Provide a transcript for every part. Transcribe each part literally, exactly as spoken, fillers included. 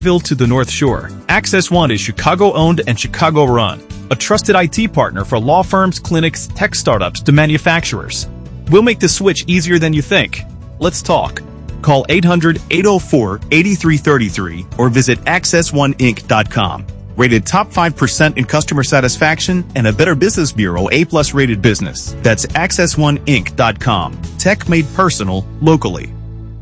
to the North Shore, Access One is Chicago-owned and Chicago-run, a trusted I T partner for law firms, clinics, tech startups to manufacturers. We'll make the switch easier than you think. Let's talk. Call eight hundred, eight oh four, eight three three three or visit access one inc dot com. Rated top five percent in customer satisfaction and a Better Business Bureau A-plus rated business. That's access one inc dot com. Tech made personal, locally.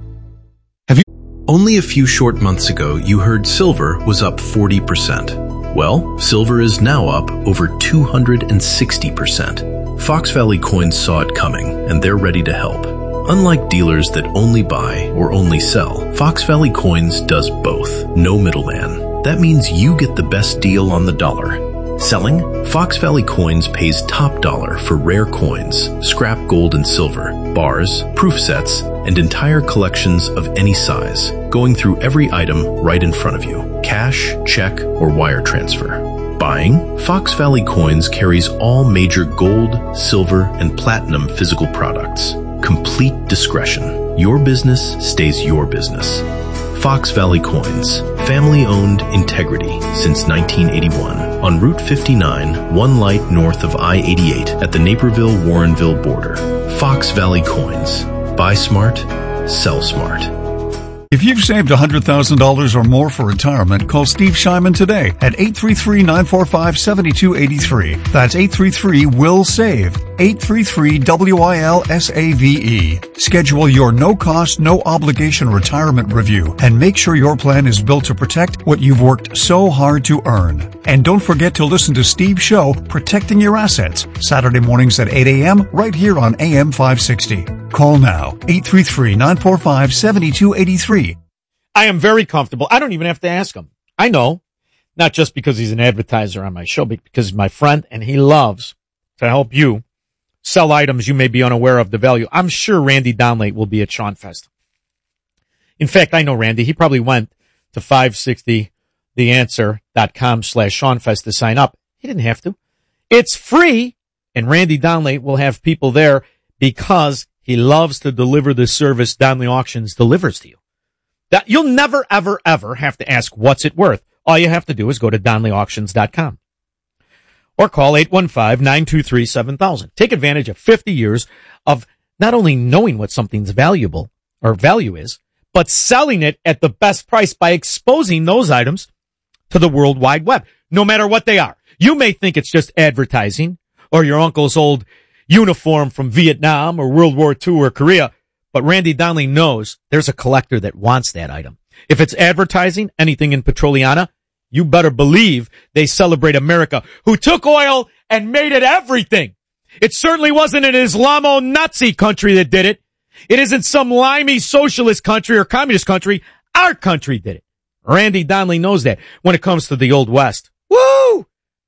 Only a few short months ago, you heard silver was up forty percent. Well, silver is now up over two hundred sixty percent. Fox Valley Coins saw it coming, and they're ready to help. Unlike dealers that only buy or only sell, Fox Valley Coins does both. No middleman. That means you get the best deal on the dollar. Selling? Fox Valley Coins pays top dollar for rare coins, scrap gold and silver, bars, proof sets, and entire collections of any size, going through every item right in front of you. Cash, check, or wire transfer. Buying? Fox Valley Coins carries all major gold, silver, and platinum physical products. Complete discretion. Your business stays your business. Fox Valley Coins. Family-owned integrity since nineteen eighty-one. On Route fifty-nine, one light north of I eighty-eight at the Naperville-Warrenville border. Fox Valley Coins. Buy smart, sell smart. If you've saved one hundred thousand dollars or more for retirement, call Steve Shyman today at eight three three, nine four five, seven two eight three. That's eight three three, W I L S A V E. eight three three, W I L S A V E. Schedule your no-cost, no-obligation retirement review and make sure your plan is built to protect what you've worked so hard to earn. And don't forget to listen to Steve's show, Protecting Your Assets, Saturday mornings at eight a.m. right here on A M five sixty. Call now, eight three three, nine four five, seven two eight three. I am very comfortable. I don't even have to ask him. I know, not just because he's an advertiser on my show, but because he's my friend and he loves to help you sell items you may be unaware of the value. I'm sure Randy Donley will be at Sean Fest. In fact, I know Randy. He probably went to five sixty the answer dot com slash Sean Fest to sign up. He didn't have to. It's free, and Randy Donley will have people there because he loves to deliver the service Donley Auctions delivers to you. That you'll never, ever, ever have to ask what's it worth. All you have to do is go to donley auctions dot com or call eight one five, nine two three, seven thousand. Take advantage of fifty years of not only knowing what something's valuable or value is, but selling it at the best price by exposing those items to the World Wide Web, no matter what they are. You may think it's just advertising or your uncle's old uniform from Vietnam or World War Two or Korea, but Randy Donley knows there's a collector that wants that item. If it's advertising, anything in Petroliana, you better believe they celebrate America, who took oil and made it everything. It certainly wasn't an Islamo-Nazi country that did it. It isn't some limey socialist country or communist country. Our country did it. Randy Donley knows that when it comes to the Old West. Woo!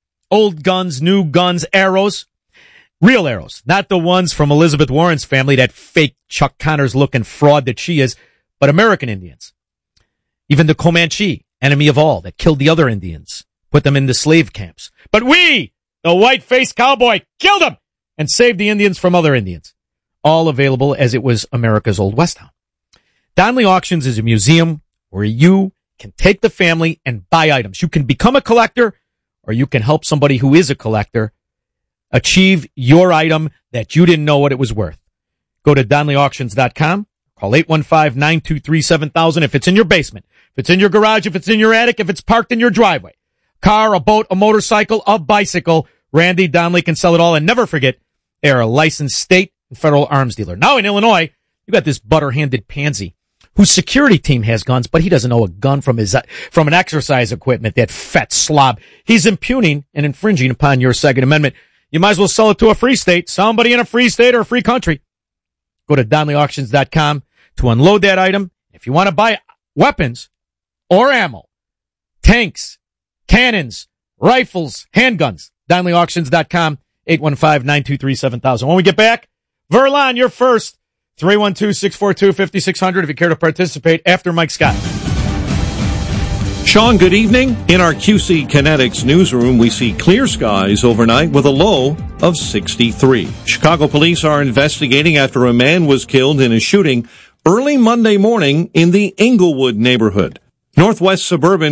Old guns, new guns, arrows. Real arrows, not the ones from Elizabeth Warren's family, that fake Chuck Connors-looking fraud that she is, but American Indians. Even the Comanche, enemy of all, that killed the other Indians, put them into slave camps. But we, the white-faced cowboy, killed them and saved the Indians from other Indians. All available as it was America's Old West town. Donley Auctions is a museum where you can take the family and buy items. You can become a collector, or you can help somebody who is a collector achieve your item that you didn't know what it was worth. Go to donley auctions dot com. Call eight one five, nine two three, seven thousand. If it's in your basement, if it's in your garage, if it's in your attic, if it's parked in your driveway, car, a boat, a motorcycle, a bicycle, Randy Donley can sell it all. And never forget, they are a licensed state and federal arms dealer. Now in Illinois, you got this butter-handed pansy whose security team has guns, but he doesn't know a gun from his from an exercise equipment, that fat slob. He's impugning and infringing upon your Second Amendment. You might as well sell it to a free state, somebody in a free state or a free country. Go to donley auctions dot com to unload that item. If you want to buy weapons or ammo, tanks, cannons, rifles, handguns, donley auctions dot com, eight one five, nine two three, seven thousand. When we get back, Verlon, you're first. three one two, six four two, five six zero zero if you care to participate after Mike Scott. Sean, good evening. In our Q C Kinetics newsroom, we see clear skies overnight with a low of sixty-three. Chicago police are investigating after a man was killed in a shooting early Monday morning in the Englewood neighborhood. Northwest Suburban